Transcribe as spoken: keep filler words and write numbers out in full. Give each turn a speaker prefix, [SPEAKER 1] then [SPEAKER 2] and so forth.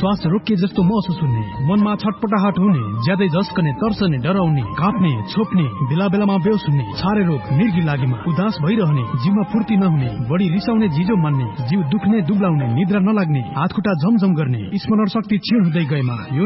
[SPEAKER 1] श्वास रोकिए जस्तो महसुस हुने, मनमा छटपटाहट हुने, ज्यादै झस्कने, तर्सने, डराउने, काँप्ने, छोप्ने, बेला बेलामा बेहोस हुने, छारे रोग, मिर्गी लागेमा, उदास भइरहने, जिउमा फुर्ती नहुने, बढी रिसाउने, झिजो मान्ने, जिउ दुख्ने, दुब्लाउने, निद्रा नलाग्ने, हात खुट्टा झमझम गर्ने, स्मरण शक्ति क्षीण हुँदै गएमा